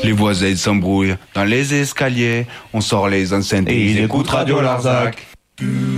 Les voisins s'embrouillent dans les escaliers. On sort les enceintes et ils écoutent Radio Larzac.